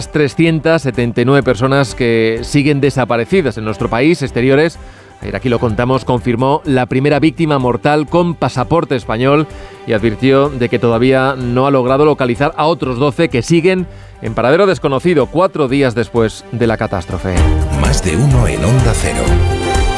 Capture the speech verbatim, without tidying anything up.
otras trescientas setenta y nueve personas que siguen desaparecidas en nuestro país. Exteriores, ayer aquí lo contamos, confirmó la primera víctima mortal con pasaporte español y advirtió de que todavía no ha logrado localizar a otros doce que siguen en paradero desconocido cuatro días después de la catástrofe. Más de uno en Onda Cero.